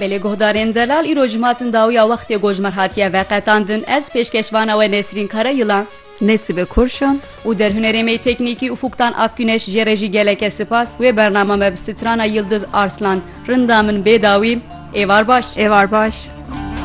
بله گهدارین دلال ایرو جماعتن داویا وقتی گوجمر هاتیه و قطاندن از پیشکشوانا و نسرین Karayılan Nesibe Kurşun و در هنرمی تکنیکی افقتان Akgüneş جرجی گلک سپاس و برنامه مبستران یıldız Arslan رندامن بداویم ایوار باش Evar Baş